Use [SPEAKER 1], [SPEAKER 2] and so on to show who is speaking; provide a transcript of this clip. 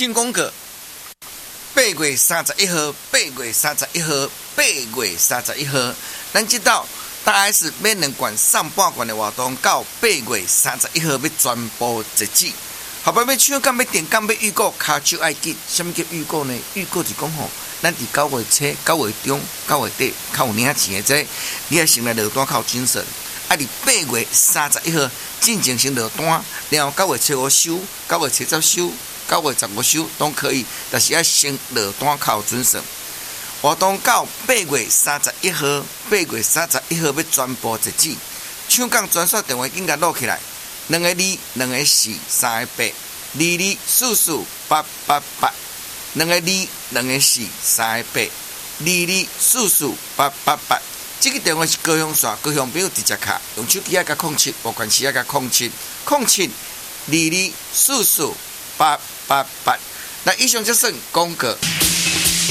[SPEAKER 1] 新公告，8月31号，8月31号，8月31号，咱知道大 S 免两冠上半冠的活动到8月31号要全部截止。后摆要抢敢要定敢要预购，骹手爱紧。什么叫预购呢？预购是讲吼，咱伫9月初、9月中、9月底较有领钱的这，你要先来落单较有精神。啊，伫8月31号进前先落单，然后9月初5收，9月初10收，9月15收都可以，但是要先落单较有准绳。活动到8月31号，8月31号要全部截止。抢港专线电话紧甲录起来，2个2、2个4、3个8，22448888，2个2、2个4、3个8，22448888。这个电话是高雄线，高雄朋友直接卡，用手机啊甲07，无关系啊甲07，0722448888。那以上就算广告。